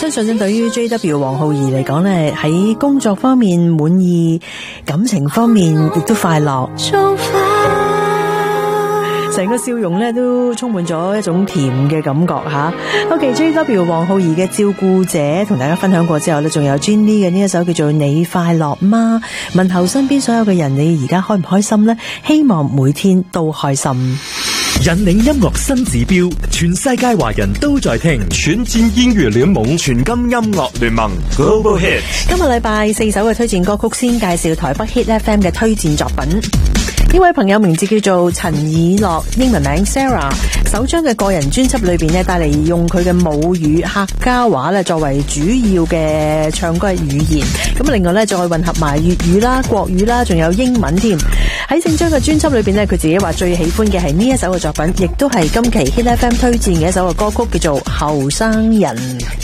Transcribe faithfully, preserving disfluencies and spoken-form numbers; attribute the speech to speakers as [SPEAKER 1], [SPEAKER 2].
[SPEAKER 1] 相信咧，對於 J W 黃浩儀嚟講咧，喺工作方面滿意，感情方面亦都快樂，成個笑容咧都充滿咗一種甜嘅感覺吓。OK，J W 黃浩儀嘅照顧者同大家分享過之後咧，仲有 Jenny 嘅呢一首叫做你快樂嗎？問候身邊所有嘅人，你而家開唔開心呢？希望每天都開心。
[SPEAKER 2] 引領音樂新指標，全世界華人都在聽，全戰音樂聯盟，全金音樂聯盟 Global Hit。
[SPEAKER 1] 今個禮拜四首嘅推薦歌曲，先介紹台北 Hit F M 嘅推薦作品。呢位朋友名字叫做陳以樂，英文名 Sarah。首張嘅個人專輯裏邊咧，帶嚟用佢嘅母語客家話咧作為主要嘅唱歌嘅語言。咁另外咧再混合埋粵語啦、國語啦，仲有英文添。喺整張嘅專輯裏邊咧，佢自己話最喜歡嘅係呢一首嘅作品，亦都係今期 Hit F M 推薦嘅一首嘅歌曲，叫做《後生人》。